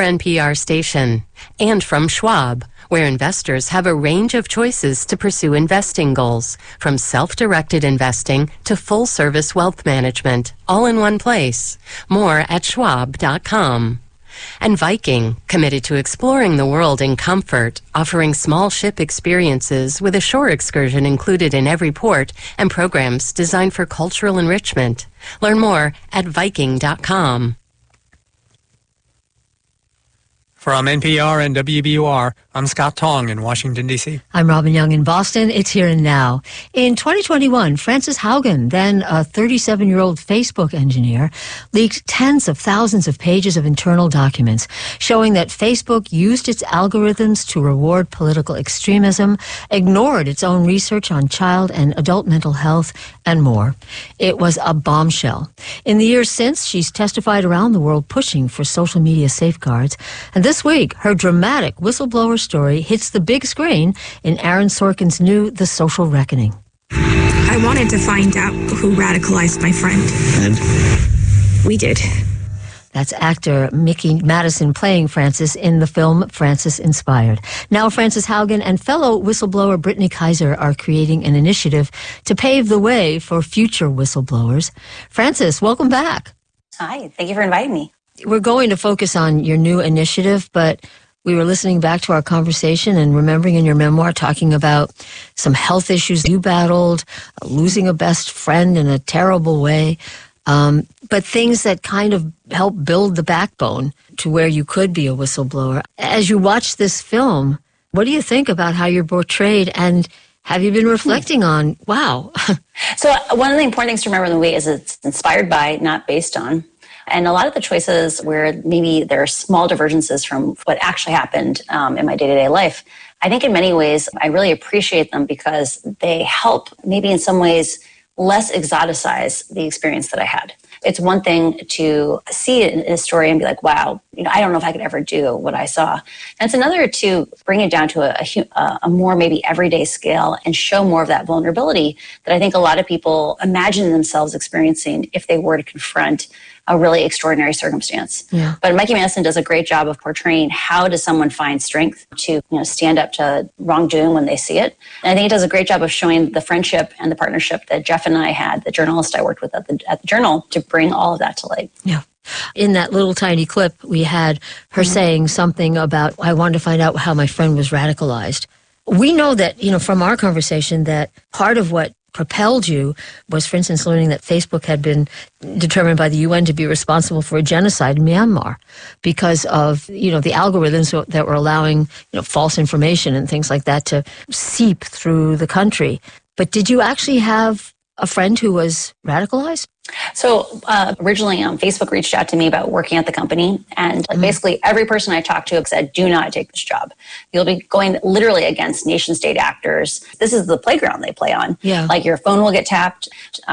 NPR station, and from Schwab, where investors have a range of choices to pursue investing goals, from self-directed investing to full-service wealth management, all in one place. More at schwab.com. And Viking, committed to exploring the world in comfort, offering small ship experiences with a shore excursion included in every port and programs designed for cultural enrichment. Learn more at Viking.com. From NPR and WBUR, I'm Scott Tong in Washington, D.C. I'm Robin Young in Boston. It's Here and Now. In 2021, Frances Haugen, then a 37-year-old Facebook engineer, leaked tens of thousands of pages of internal documents showing that Facebook used its algorithms to reward political extremism, ignored its own research on child and adult mental health, and more. It was a bombshell. In the years since, she's testified around the world pushing for social media safeguards. And this week, her dramatic whistleblower story hits the big screen in Aaron Sorkin's new The Social Reckoning. I wanted to find out who radicalized my friend. And? We did. That's actor Mickey Madison playing Frances in the film Frances Inspired. Now Frances Haugen and fellow whistleblower Brittany Kaiser are creating an initiative to pave the way for future whistleblowers. Frances, welcome back. Hi, thank you for inviting me. We're going to focus on your new initiative, but we were listening back to our conversation and remembering in your memoir talking about some health issues you battled, losing a best friend in a terrible way, but things that kind of help build the backbone to where you could be a whistleblower. As you watch this film, what do you think about how you're portrayed, and have you been reflecting on, wow? So one of the important things to remember in the movie is it's inspired by, not based on. And a lot of the choices where maybe there are small divergences from what actually happened in my day-to-day life, I think in many ways I really appreciate them because they help maybe in some ways less exoticize the experience that I had. It's one thing to see it in a story and be like, wow, I don't know if I could ever do what I saw. And it's another to bring it down to a more maybe everyday scale and show more of that vulnerability that I think a lot of people imagine themselves experiencing if they were to confront a really extraordinary circumstance. Yeah. But Mikey Madison does a great job of portraying how does someone find strength to stand up to wrongdoing when they see it. And I think it does a great job of showing the friendship and the partnership that Jeff and I had, the journalist I worked with at the Journal, to bring all of that to light. Yeah. In that little tiny clip, we had her saying something about, I wanted to find out how my friend was radicalized. We know that, from our conversation, that part of what propelled you was, for instance, learning that Facebook had been determined by the UN to be responsible for a genocide in Myanmar because of, the algorithms that were allowing, false information and things like that to seep through the country. But did you actually have a friend who was radicalized? So originally, Facebook reached out to me about working at the company, and basically every person I talked to said, do not take this job. You'll be going literally against nation-state actors. This is the playground they play on. Yeah. Like your phone will get tapped.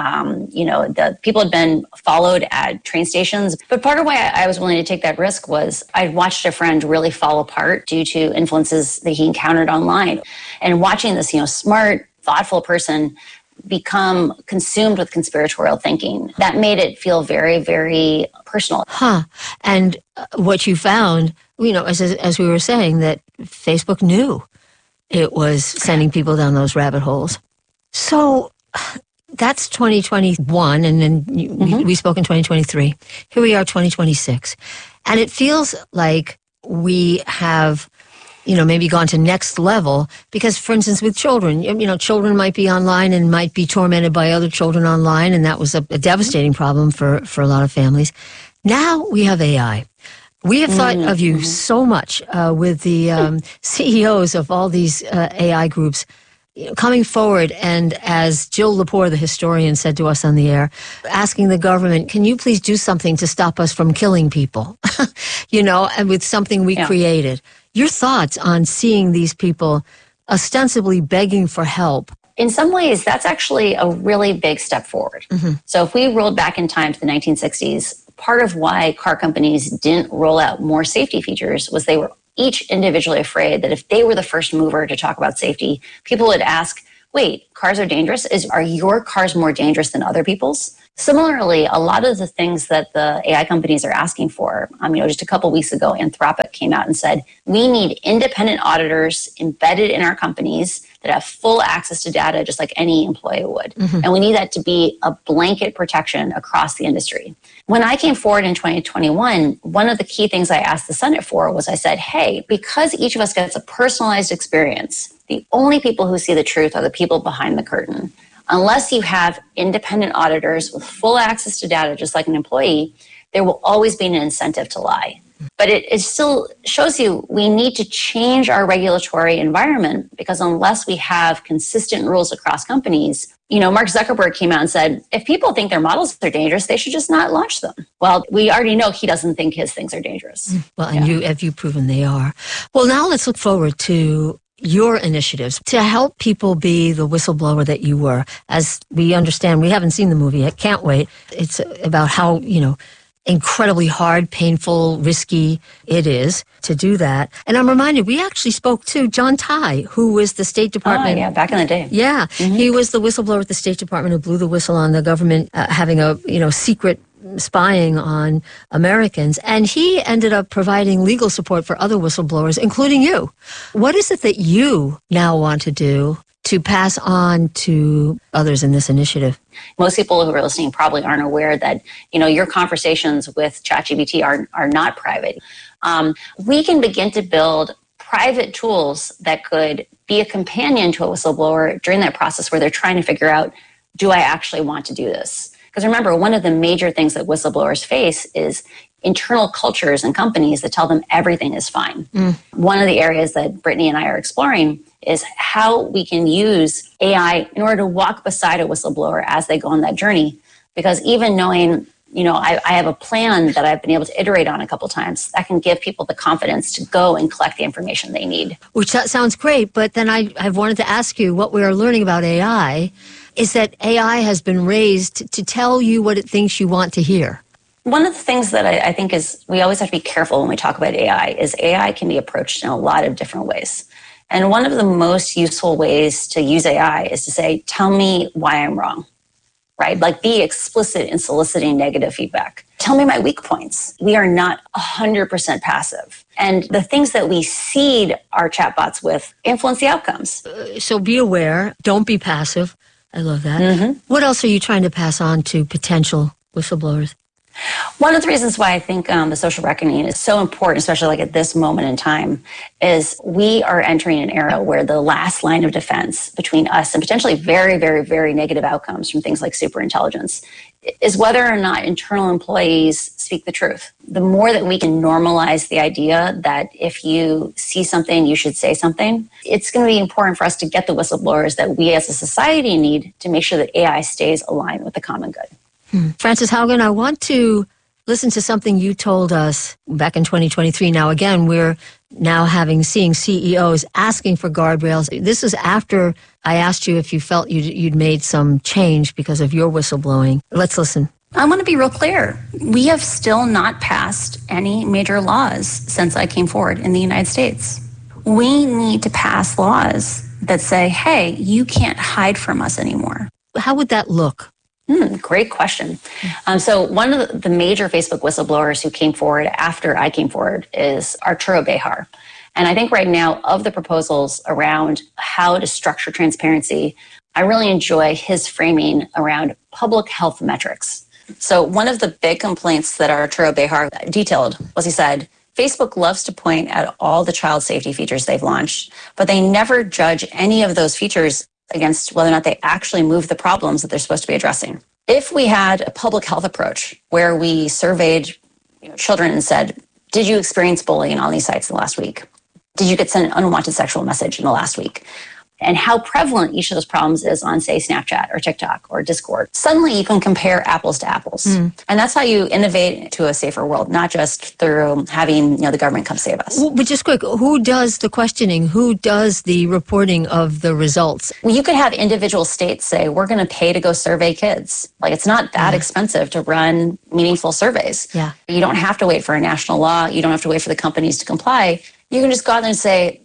The people had been followed at train stations. But part of why I was willing to take that risk was I'd watched a friend really fall apart due to influences that he encountered online. And watching this, smart, thoughtful person become consumed with conspiratorial thinking, that made it feel very, very personal. And what you found, as we were saying, that Facebook knew it was sending people down those rabbit holes. So that's 2021, and then we spoke in 2023. Here we are, 2026. And it feels like we have maybe gone to next level because, for instance, with children, children might be online and might be tormented by other children online, and that was a devastating problem for a lot of families. Now we have AI. We have thought of you so much with the CEOs of all these AI groups coming forward, and as Jill Lepore, the historian, said to us on the air, asking the government, can you please do something to stop us from killing people, and with something we created. Your thoughts on seeing these people ostensibly begging for help? In some ways, that's actually a really big step forward. So if we rolled back in time to the 1960s, part of why car companies didn't roll out more safety features was they were each individually afraid that if they were the first mover to talk about safety, people would ask, wait, cars are dangerous? Are your cars more dangerous than other people's? Similarly, a lot of the things that the AI companies are asking for, just a couple of weeks ago, Anthropic came out and said, we need independent auditors embedded in our companies that have full access to data, just like any employee would. And we need that to be a blanket protection across the industry. When I came forward in 2021, one of the key things I asked the Senate for was I said, hey, because each of us gets a personalized experience, the only people who see the truth are the people behind the curtain. Unless you have independent auditors with full access to data, just like an employee, there will always be an incentive to lie. But it still shows you we need to change our regulatory environment, because unless we have consistent rules across companies, Mark Zuckerberg came out and said, if people think their models are dangerous, they should just not launch them. Well, we already know he doesn't think his things are dangerous. Well, and you've proven they are. Well, now let's look forward to your initiatives to help people be the whistleblower that you were. As we understand, we haven't seen the movie yet, can't wait. It's about how, incredibly hard, painful, risky it is to do that. And I'm reminded, we actually spoke to John Tai, who was the State Department. Oh, yeah, back in the day. Yeah, he was the whistleblower at the State Department who blew the whistle on the government having a, secret spying on Americans. And he ended up providing legal support for other whistleblowers, including you. What is it that you now want to do to pass on to others in this initiative? Most people who are listening probably aren't aware that, your conversations with ChatGPT are not private. We can begin to build private tools that could be a companion to a whistleblower during that process where they're trying to figure out, do I actually want to do this? Because remember, one of the major things that whistleblowers face is internal cultures and companies that tell them everything is fine. One of the areas that Brittany and I are exploring is how we can use AI in order to walk beside a whistleblower as they go on that journey. Because even knowing, I have a plan that I've been able to iterate on a couple times, that can give people the confidence to go and collect the information they need. Which that sounds great, but then I've wanted to ask you, what we are learning about AI is that AI has been raised to tell you what it thinks you want to hear. One of the things that I think is we always have to be careful when we talk about AI is AI can be approached in a lot of different ways. And one of the most useful ways to use AI is to say, tell me why I'm wrong, right? Like be explicit in soliciting negative feedback. Tell me my weak points. We are not 100% passive. And the things that we seed our chatbots with influence the outcomes. So be aware. Don't be passive. I love that. What else are you trying to pass on to potential whistleblowers? One of the reasons why I think the social reckoning is so important, especially like at this moment in time, is we are entering an era where the last line of defense between us and potentially very, very, very negative outcomes from things like superintelligence is whether or not internal employees speak the truth. The more that we can normalize the idea that if you see something, you should say something, it's going to be important for us to get the whistleblowers that we as a society need to make sure that AI stays aligned with the common good. Frances Haugen, I want to listen to something you told us back in 2023. Now, again, we're now seeing CEOs asking for guardrails. This is after I asked you if you felt you'd made some change because of your whistleblowing. Let's listen. I want to be real clear. We have still not passed any major laws since I came forward in the United States. We need to pass laws that say, hey, you can't hide from us anymore. How would that look? Great question. So one of the major Facebook whistleblowers who came forward after I came forward is Arturo Bejar. And I think right now of the proposals around how to structure transparency, I really enjoy his framing around public health metrics. So one of the big complaints that Arturo Bejar detailed was he said, Facebook loves to point at all the child safety features they've launched, but they never judge any of those features against whether or not they actually move the problems that they're supposed to be addressing. If we had a public health approach where we surveyed children and said, did you experience bullying on these sites in the last week? Did you get sent an unwanted sexual message in the last week? And how prevalent each of those problems is on, say, Snapchat or TikTok or Discord. Suddenly you can compare apples to apples. And that's how you innovate to a safer world, not just through having the government come save us. Well, but just quick, who does the questioning? Who does the reporting of the results? Well, you could have individual states say, we're going to pay to go survey kids. Like, it's not that expensive to run meaningful surveys. Yeah. You don't have to wait for a national law. You don't have to wait for the companies to comply. You can just go out there and say,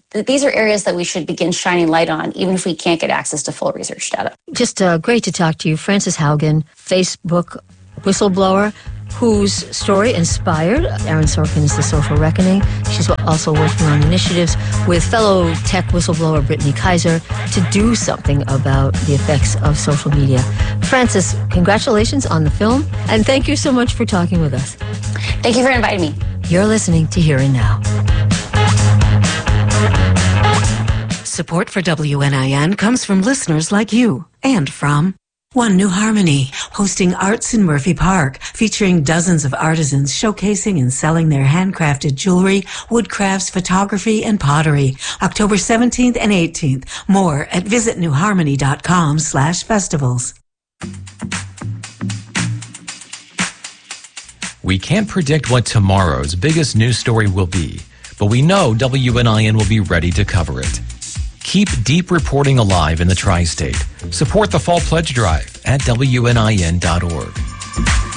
these are areas that we should begin shining light on, even if we can't get access to full research data. Just great to talk to you. Frances Haugen, Facebook whistleblower, whose story inspired Aaron Sorkin's The Social Reckoning. She's also working on initiatives with fellow tech whistleblower Brittany Kaiser to do something about the effects of social media. Frances, congratulations on the film, and thank you so much for talking with us. Thank you for inviting me. You're listening to Here and Now. Support for WNIN comes from listeners like you and from One New Harmony, hosting Arts in Murphy Park, featuring dozens of artisans showcasing and selling their handcrafted jewelry, woodcrafts, photography, and pottery. October 17th and 18th. More at visitnewharmony.com/festivals. We can't predict what tomorrow's biggest news story will be, but we know WNIN will be ready to cover it. Keep deep reporting alive in the Tri-State. Support the Fall Pledge Drive at WNIN.org.